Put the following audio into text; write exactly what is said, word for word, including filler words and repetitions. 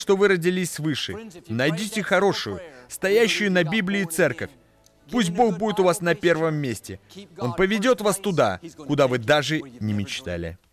что вы родились свыше. Найдите хорошую, стоящую на Библии церковь. Пусть Бог будет у вас на первом месте. Он поведет вас туда, куда вы даже не мечтали.